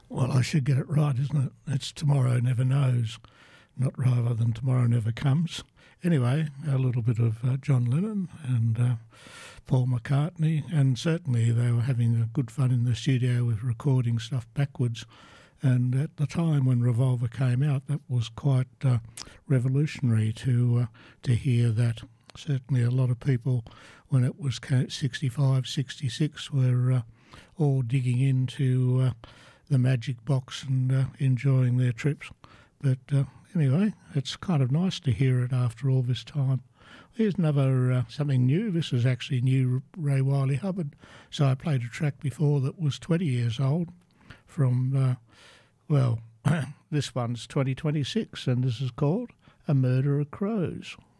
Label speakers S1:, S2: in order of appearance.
S1: Well, I should get it right, isn't it? It's Tomorrow Never Knows, not rather than Tomorrow Never Comes. Anyway, a little bit of John Lennon and Paul McCartney, and certainly they were having a good fun in the studio with recording stuff backwards. And at the time when Revolver came out, that was quite revolutionary to hear that. Certainly a lot of people, when it was 65, 66, were all digging into the Magic Box and enjoying their trips. But anyway, it's kind of nice to hear it after all this time. Here's another something new. This is actually new Ray Wylie Hubbard. So I played a track before that was 20 years old from, this one's 2026, and this is called A Murder of Crows.